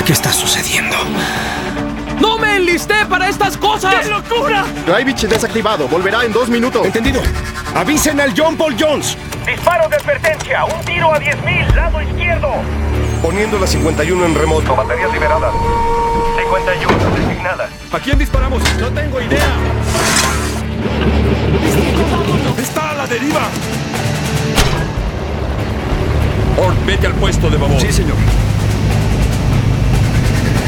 ¿Qué está sucediendo? ¡No me enlisté para estas cosas! ¡Qué locura! Drivich desactivado. Volverá en 2 minutos. Entendido. Avisen al John Paul Jones. Disparo de advertencia. Un tiro a 10.000, lado izquierdo. Poniendo la 51 en remoto. Baterías liberadas. 51 designada. ¿A quién disparamos? No tengo idea. ¡Está a la deriva! Ort, vete al puesto de babor. Sí, señor.